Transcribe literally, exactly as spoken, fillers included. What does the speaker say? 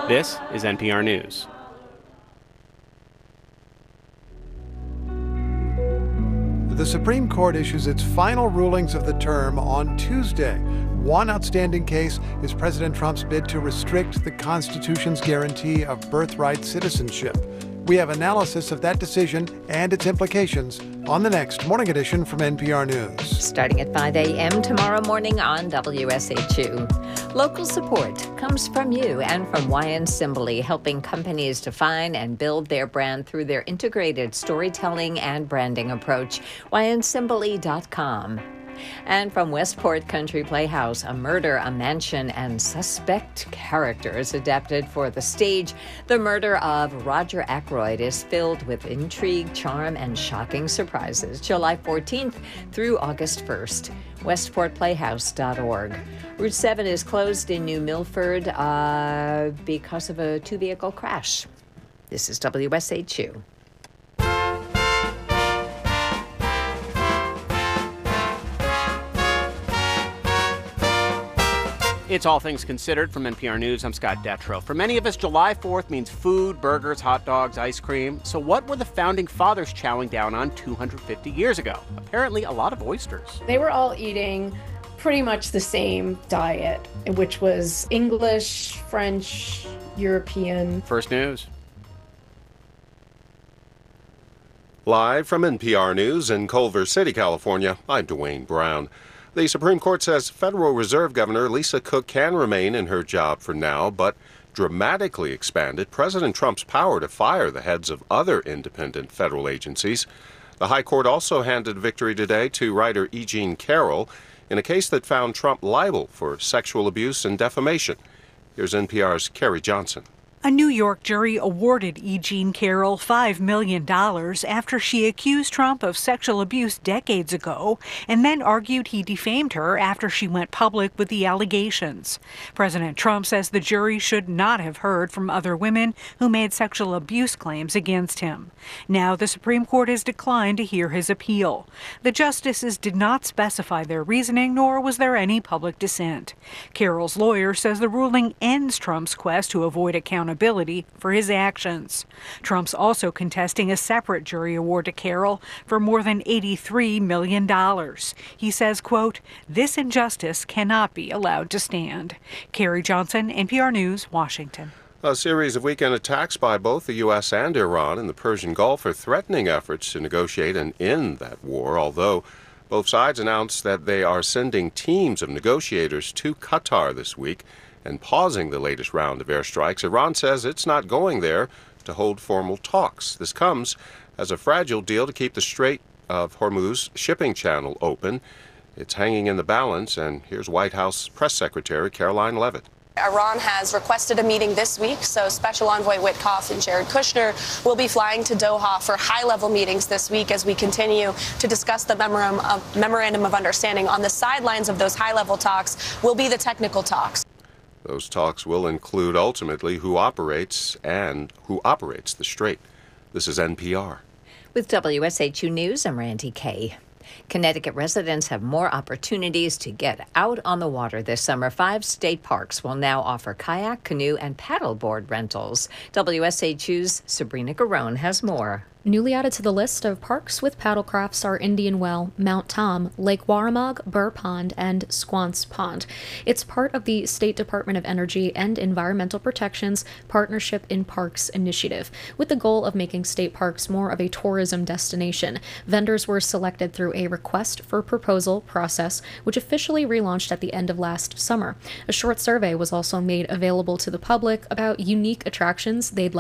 This is N P R News. The Supreme Court issues its final rulings of the term on Tuesday. One outstanding case is President Trump's bid to restrict the Constitution's guarantee of birthright citizenship. We have analysis of that decision and its implications on the next Morning Edition from N P R News. Starting at five a.m. tomorrow morning on W S H U. Local support comes from you and from Wyan Simbally, helping companies define and build their brand through their integrated storytelling and branding approach. wyan simbally dot com. And from Westport Country Playhouse, a murder, a mansion, and suspect characters adapted for the stage. The Murder of Roger Ackroyd is filled with intrigue, charm, and shocking surprises. July fourteenth through August first. westport playhouse dot org. Route seven is closed in New Milford uh, because of a two-vehicle crash. This is W S H U. It's All Things Considered from N P R News. I'm Scott Detrow. For many of us, July fourth means food, burgers, hot dogs, ice cream. So what were the founding fathers chowing down on two hundred fifty years ago? Apparently a lot of oysters. They were all eating pretty much the same diet, which was English, French, European. First News. Live from N P R News in Culver City, California, I'm Dwayne Brown. The Supreme Court says Federal Reserve Governor Lisa Cook can remain in her job for now, but dramatically expanded President Trump's power to fire the heads of other independent federal agencies. The High Court also handed victory today to writer E. Jean Carroll in a case that found Trump liable for sexual abuse and defamation. Here's N P R's Carrie Johnson. A New York jury awarded E. Jean Carroll five million dollars after she accused Trump of sexual abuse decades ago and then argued he defamed her after she went public with the allegations. President Trump says the jury should not have heard from other women who made sexual abuse claims against him. Now the Supreme Court has declined to hear his appeal. The justices did not specify their reasoning, nor was there any public dissent. Carroll's lawyer says the ruling ends Trump's quest to avoid accountability for his actions. Trump's also contesting a separate jury award to Carroll for more than eighty-three million dollars. He says, quote, "This injustice cannot be allowed to stand." Carrie Johnson, N P R News, Washington. A series of weekend attacks by both the U S and Iran in the Persian Gulf are threatening efforts to negotiate and end that war, although both sides announced that they are sending teams of negotiators to Qatar this week and pausing the latest round of airstrikes. Iran says it's not going there to hold formal talks. This comes as a fragile deal to keep the Strait of Hormuz shipping channel open. It's hanging in the balance, and here's White House Press Secretary Caroline Leavitt. Iran has requested a meeting this week, so Special Envoy Witkoff and Jared Kushner will be flying to Doha for high-level meetings this week as we continue to discuss the memorandum of, memorandum of understanding. On the sidelines of those high-level talks will be the technical talks. Those talks will include ultimately who operates and who operates the strait. This is N P R. With W S H U News, I'm Randy Kay. Connecticut residents have more opportunities to get out on the water this summer. Five state parks will now offer kayak, canoe, and paddleboard rentals. W S H U's Sabrina Garone has more. Newly added to the list of parks with paddlecrafts are Indian Well, Mount Tom, Lake Warramug, Burr Pond, and Squance Pond. It's part of the State Department of Energy and Environmental Protection's Partnership in Parks initiative, with the goal of making state parks more of a tourism destination. Vendors were selected through a request for proposal process, which officially relaunched at the end of last summer. A short survey was also made available to the public about unique attractions they'd like